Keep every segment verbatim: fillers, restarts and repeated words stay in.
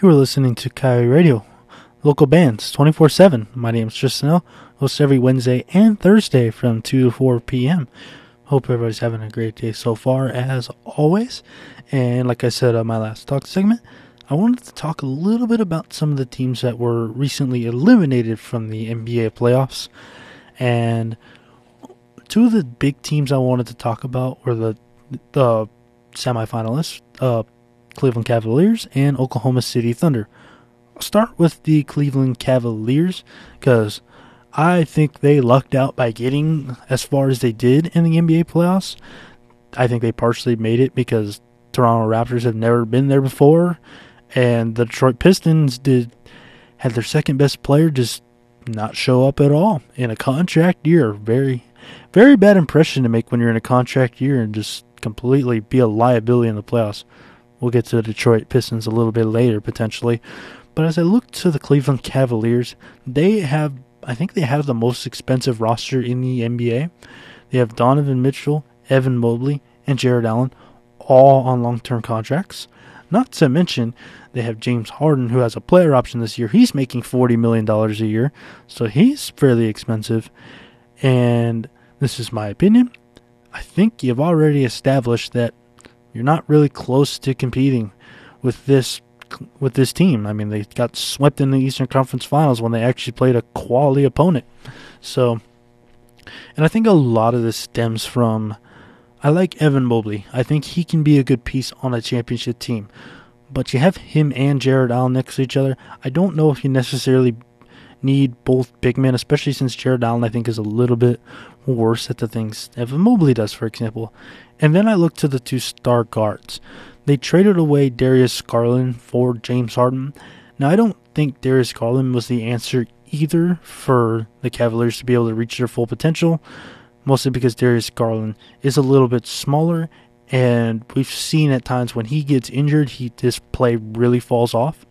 You are listening to Coyote Radio, local bands, twenty-four seven. My name is Tristan L. Hosts every Wednesday and Thursday from two to four p.m. Hope everybody's having a great day so far, as always. And like I said on my last talk segment, I wanted to talk a little bit about some of the teams that were recently eliminated from the N B A playoffs. And two of the big teams I wanted to talk about were the, the semifinalists, uh, Cleveland Cavaliers and Oklahoma City Thunder. I'll start with the Cleveland Cavaliers because I think they lucked out by getting as far as they did in the N B A playoffs. I think they partially made it because Toronto Raptors have never been there before, and the Detroit Pistons did had their second best player just not show up at all in a contract year. Very, very bad impression to make when you're in a contract year and just completely be a liability in the playoffs. We'll get to the Detroit Pistons a little bit later, potentially. But as I look to the Cleveland Cavaliers, they have, I think they have the most expensive roster in the N B A. They have Donovan Mitchell, Evan Mobley, and Jared Allen, all on long-term contracts. Not to mention, they have James Harden, who has a player option this year. He's making forty million dollars a year, so he's fairly expensive. And this is my opinion. I think you've already established that you're not really close to competing with this with this team. I mean, they got swept in the Eastern Conference Finals when they actually played a quality opponent. So, and I think a lot of this stems from, I like Evan Mobley. I think he can be a good piece on a championship team. But you have him and Jared Allen next to each other. I don't know if you necessarily need both big men, especially since Jared Allen, I think, is a little bit worse at the things Evan Mobley does, for example. And then I look to the two star guards. They traded away Darius Garland for James Harden. Now, I don't think Darius Garland was the answer either for the Cavaliers to be able to reach their full potential, mostly because Darius Garland is a little bit smaller, and we've seen at times when he gets injured, he his play really falls off.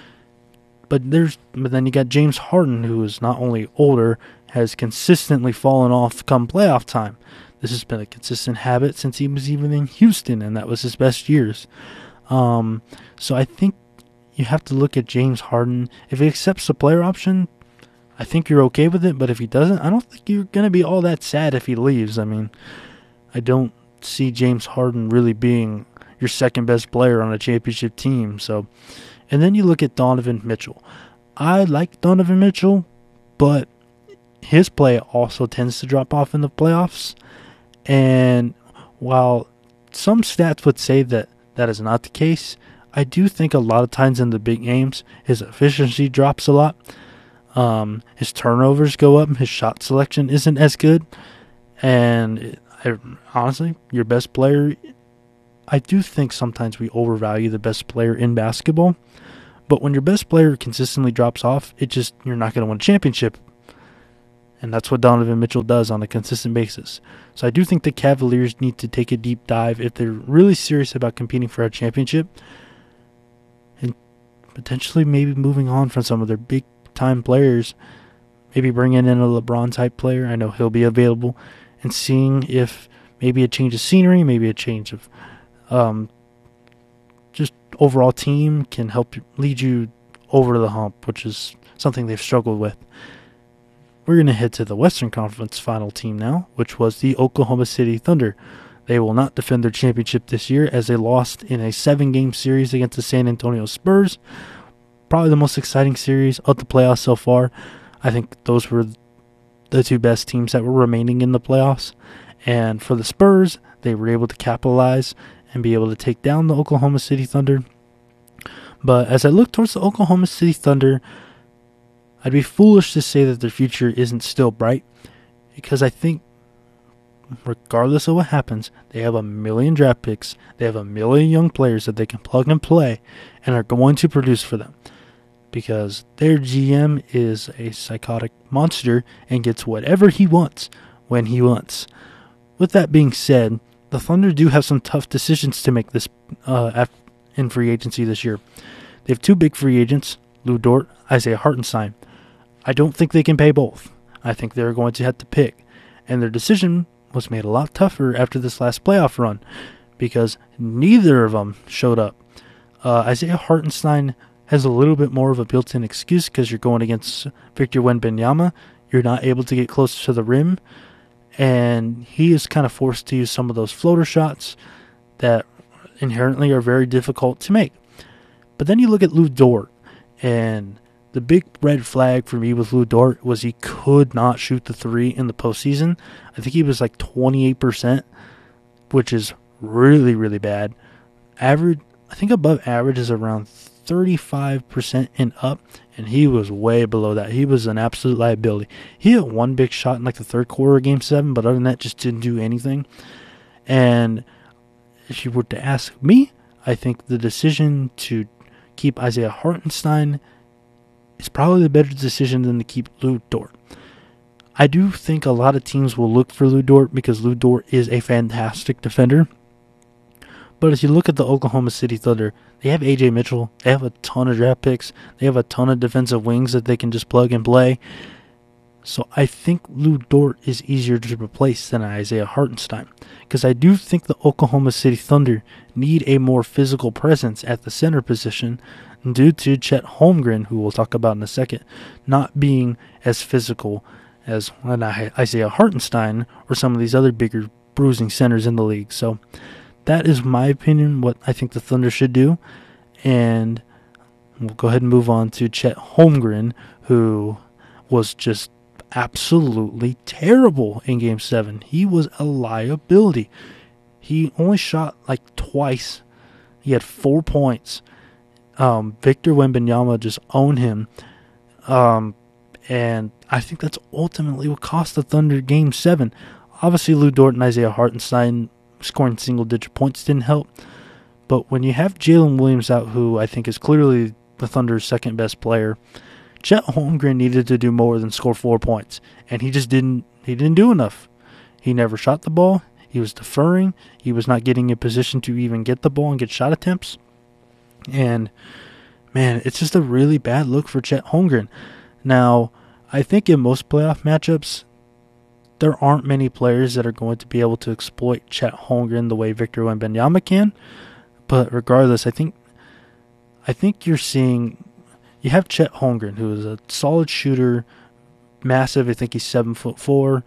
But there's, but then you got James Harden, who is not only older, has consistently fallen off come playoff time. This has been a consistent habit since he was even in Houston, and that was his best years. Um, so I think you have to look at James Harden. If he accepts the player option, I think you're okay with it. But if he doesn't, I don't think you're going to be all that sad if he leaves. I mean, I don't see James Harden really being your second best player on a championship team. So, and then you look at Donovan Mitchell. I like Donovan Mitchell, but his play also tends to drop off in the playoffs. And while some stats would say that that is not the case, I do think a lot of times in the big games, his efficiency drops a lot. Um, his turnovers go up. His shot selection isn't as good. And I, honestly, your best player, I do think sometimes we overvalue the best player in basketball. But when your best player consistently drops off, it just, you're not going to win a championship. And that's what Donovan Mitchell does on a consistent basis. So I do think the Cavaliers need to take a deep dive if they're really serious about competing for a championship. And potentially maybe moving on from some of their big-time players. Maybe bringing in a LeBron-type player. I know he'll be available. And seeing if maybe a change of scenery, maybe a change of um, just overall team can help lead you over the hump, which is something they've struggled with. We're going to head to the Western Conference final team now, which was the Oklahoma City Thunder. They will not defend their championship this year as they lost in a seven-game series against the San Antonio Spurs. Probably the most exciting series of the playoffs so far. I think those were the two best teams that were remaining in the playoffs. And for the Spurs, they were able to capitalize and be able to take down the Oklahoma City Thunder. But as I look towards the Oklahoma City Thunder, I'd be foolish to say that their future isn't still bright, because I think regardless of what happens, they have a million draft picks, they have a million young players that they can plug and play and are going to produce for them, because their G M is a psychotic monster and gets whatever he wants when he wants. With that being said, the Thunder do have some tough decisions to make this uh, in free agency this year. They have two big free agents, Lou Dort, Isaiah Hartenstein. I don't think they can pay both. I think they're going to have to pick. And their decision was made a lot tougher after this last playoff run because neither of them showed up. Uh, Isaiah Hartenstein has a little bit more of a built-in excuse because you're going against Victor Wembanyama. You're not able to get close to the rim, and he is kind of forced to use some of those floater shots that inherently are very difficult to make. But then you look at Lu Dort, and the big red flag for me with Lu Dort was he could not shoot the three in the postseason. I think he was like twenty-eight percent, which is really, really bad. Average, I think above average is around thirty-five percent and up, and he was way below that. He was an absolute liability. He hit one big shot in like the third quarter of Game seven, but other than that, just didn't do anything. And if you were to ask me, I think the decision to keep Isaiah Hartenstein is probably the better decision than to keep Lu Dort. I do think a lot of teams will look for Lu Dort because Lu Dort is a fantastic defender. But as you look at the Oklahoma City Thunder, they have A J Mitchell, they have a ton of draft picks, they have a ton of defensive wings that they can just plug and play. So I think Lu Dort is easier to replace than Isaiah Hartenstein. Because I do think the Oklahoma City Thunder need a more physical presence at the center position due to Chet Holmgren, who we'll talk about in a second, not being as physical as Isaiah Hartenstein or some of these other bigger bruising centers in the league. So that is my opinion, what I think the Thunder should do. And we'll go ahead and move on to Chet Holmgren, who was just absolutely terrible in Game seven. He was a liability. He only shot like twice. He had four points. Um, Victor Wembanyama just owned him. Um, and I think that's ultimately what cost the Thunder Game seven. Obviously, Lu Dort and Isaiah Hartenstein scoring single-digit points didn't help. But when you have Jalen Williams out, who I think is clearly the Thunder's second-best player, Chet Holmgren needed to do more than score four points, and he just didn't. He didn't do enough. He never shot the ball. He was deferring. He was not getting in position to even get the ball and get shot attempts. And man, it's just a really bad look for Chet Holmgren. Now, I think in most playoff matchups, there aren't many players that are going to be able to exploit Chet Holmgren the way Victor Wembanyama can. But regardless, I think I think you're seeing. You have Chet Holmgren, who is a solid shooter, massive. I think he's seven foot four.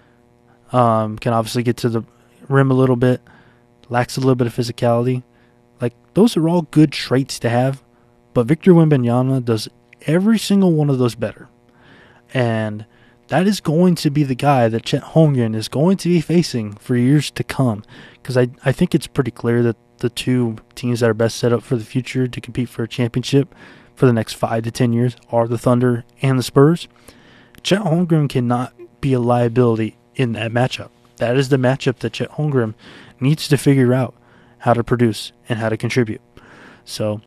Um, can obviously get to the rim a little bit. Lacks a little bit of physicality. Like, those are all good traits to have. But Victor Wembanyama does every single one of those better. And that is going to be the guy that Chet Holmgren is going to be facing for years to come. Because I, I think it's pretty clear that the two teams that are best set up for the future to compete for a championship for the next five to ten years are the Thunder and the Spurs. Chet Holmgren cannot be a liability in that matchup. That is the matchup that Chet Holmgren needs to figure out how to produce and how to contribute. So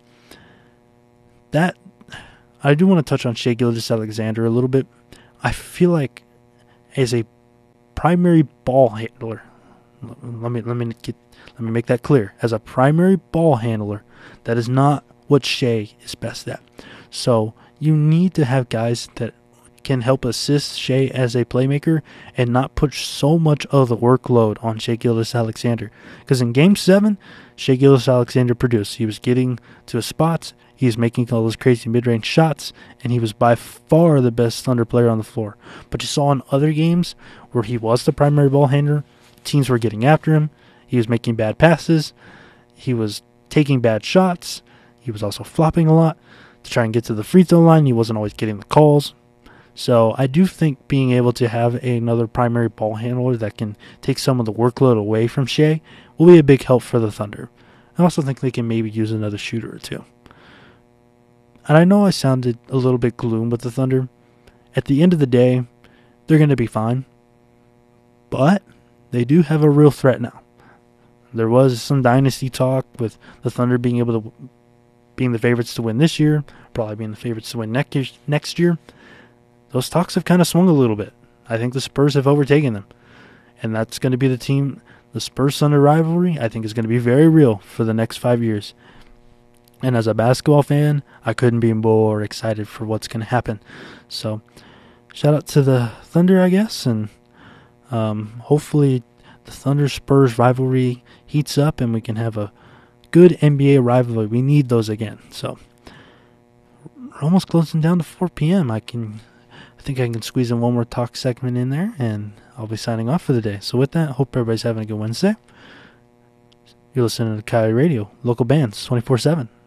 that I do want to touch on Shai Gilgeous-Alexander a little bit. I feel like as a primary ball handler, let me let me get let me make that clear. As a primary ball handler, that is not what Shai is best at. So you need to have guys that can help assist Shai as a playmaker and not put so much of the workload on Shai Gilgeous-Alexander. Because in Game seven, Shai Gilgeous-Alexander produced. He was getting to his spots, he was making all those crazy mid-range shots, and he was by far the best Thunder player on the floor. But you saw in other games where he was the primary ball handler, teams were getting after him, he was making bad passes, he was taking bad shots, he was also flopping a lot to try and get to the free throw line. He wasn't always getting the calls. So I do think being able to have another primary ball handler that can take some of the workload away from Shai will be a big help for the Thunder. I also think they can maybe use another shooter or two. And I know I sounded a little bit gloom with the Thunder. At the end of the day, they're going to be fine. But they do have a real threat now. There was some dynasty talk with the Thunder being able to being the favorites to win this year, probably being the favorites to win next next year. Those talks have kind of swung a little bit. I think the Spurs have overtaken them. And that's going to be the team, the Spurs-Thunder rivalry, I think is going to be very real for the next five years. And as a basketball fan, I couldn't be more excited for what's going to happen. So, shout out to the Thunder, I guess. And um, hopefully the Thunder-Spurs rivalry heats up and we can have a good N B A rivalry. We need those again. So, we're almost closing down to four p.m. I can, I think I can squeeze in one more talk segment in there, and I'll be signing off for the day. So with that, hope everybody's having a good Wednesday. You're listening to Coyote Radio, local bands, twenty-four seven.